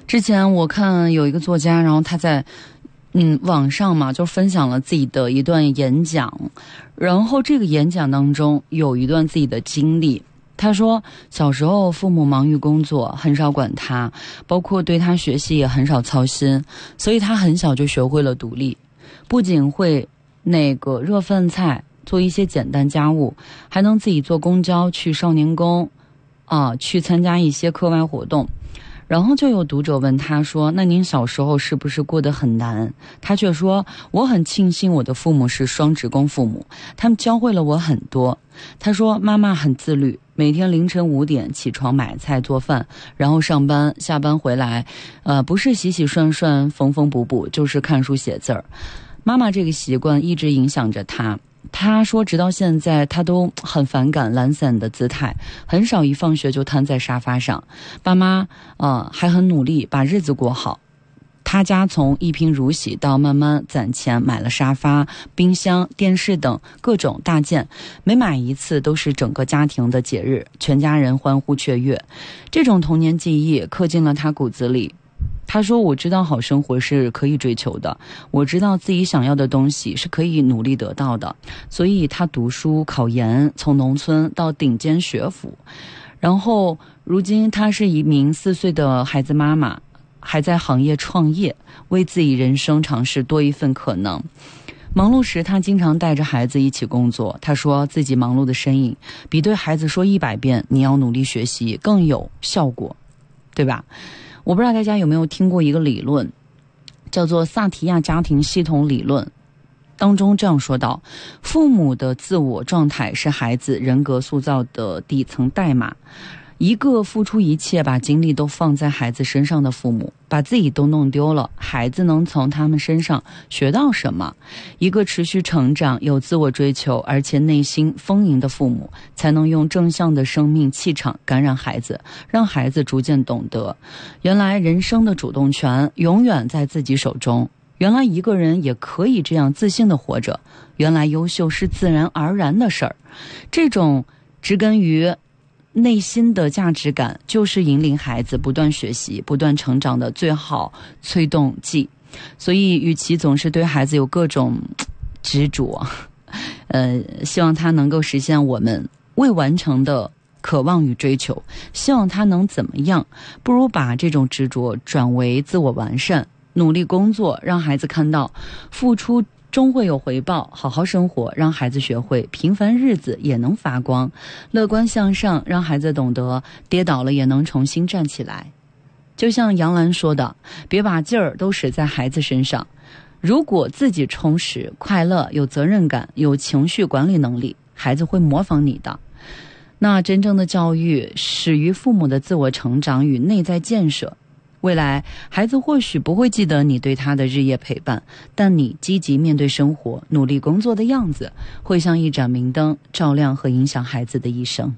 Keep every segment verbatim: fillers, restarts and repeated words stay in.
之前我看有一个作家，然后他在嗯网上嘛就分享了自己的一段演讲，然后这个演讲当中有一段自己的经历。他说小时候父母忙于工作，很少管他，包括对他学习也很少操心，所以他很小就学会了独立，不仅会那个热饭菜，做一些简单家务，还能自己坐公交去少年宫啊，去参加一些课外活动。然后就有读者问他说，那您小时候是不是过得很难？他却说，我很庆幸我的父母是双职工父母，他们教会了我很多。他说妈妈很自律，每天凌晨五点起床买菜做饭，然后上班，下班回来呃，不是洗洗涮涮缝缝补补，就是看书写字儿。妈妈这个习惯一直影响着他。他说直到现在他都很反感懒散的姿态，很少一放学就瘫在沙发上。爸妈呃还很努力把日子过好。他家从一贫如洗到慢慢攒钱买了沙发、冰箱、电视等各种大件，每买一次都是整个家庭的节日，全家人欢呼雀跃。这种童年记忆刻进了他骨子里。他说，我知道好生活是可以追求的，我知道自己想要的东西是可以努力得到的，所以他读书考研，从农村到顶尖学府。然后如今他是一名四岁的孩子妈妈，还在行业创业，为自己人生尝试多一份可能。忙碌时他经常带着孩子一起工作，他说自己忙碌的身影比对孩子说一百遍你要努力学习更有效果，对吧？我不知道大家有没有听过一个理论，叫做萨提亚家庭系统理论，当中这样说道，父母的自我状态是孩子人格塑造的底层代码。一个付出一切把精力都放在孩子身上的父母，把自己都弄丢了，孩子能从他们身上学到什么？一个持续成长、有自我追求而且内心丰盈的父母，才能用正向的生命气场感染孩子，让孩子逐渐懂得，原来人生的主动权永远在自己手中，原来一个人也可以这样自信地活着，原来优秀是自然而然的事儿。这种植根于内心的价值感，就是引领孩子不断学习、不断成长的最好催动剂。所以，与其总是对孩子有各种执着，呃，希望他能够实现我们未完成的渴望与追求，希望他能怎么样？不如把这种执着转为自我完善，努力工作，让孩子看到付出终会有回报，好好生活，让孩子学会平凡日子也能发光，乐观向上，让孩子懂得跌倒了也能重新站起来。就像杨澜说的，别把劲儿都使在孩子身上，如果自己充实、快乐、有责任感、有情绪管理能力，孩子会模仿你的。那真正的教育始于父母的自我成长与内在建设。未来孩子或许不会记得你对他的日夜陪伴，但你积极面对生活、努力工作的样子，会像一盏明灯，照亮和影响孩子的一生。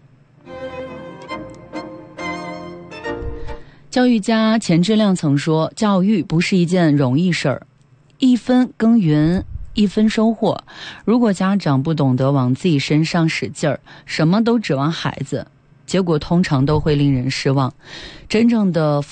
教育家钱志亮曾说，教育不是一件容易事儿，一分耕耘一分收获。如果家长不懂得往自己身上使劲儿，什么都指望孩子，结果通常都会令人失望。真正的